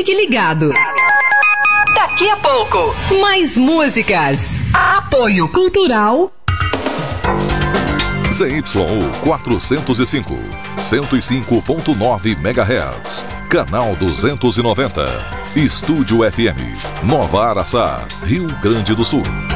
Fique ligado. Daqui a pouco, mais músicas. Apoio Cultural ZYU 405, 105.9 MHz, canal 290, Estúdio FM, Nova Araçá, Rio Grande do Sul.